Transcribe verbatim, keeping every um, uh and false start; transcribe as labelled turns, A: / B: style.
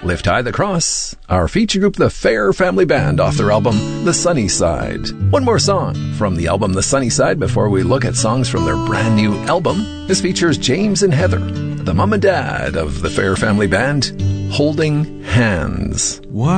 A: Lift High the Cross, our feature group, the Fair Family Band, off their album, The Sunny Side. One more song from the album, The Sunny Side, before we look at songs from their brand new album. This features James and Heather, the mom and dad of the Fair Family Band, holding hands.
B: Why